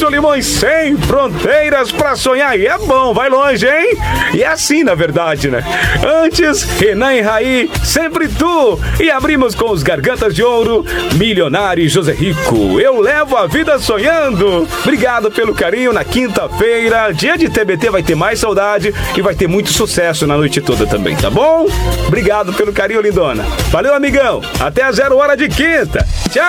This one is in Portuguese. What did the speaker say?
Solimões, sem fronteiras pra sonhar. E é bom, vai longe, hein? E é assim, na verdade, né? Antes, Renan e Raí, sempre tu. E abrimos com os Gargantas de Ouro, Milionário e José Rico. Eu levo a vida sonhando. Obrigado pelo carinho. Na quinta-feira, dia de TBT, vai ter mais saudade e vai ter muito sucesso na noite toda também, tá bom? Obrigado pelo carinho, lindona. Valeu, amigão. Até a 0 hora de quinta. Tchau.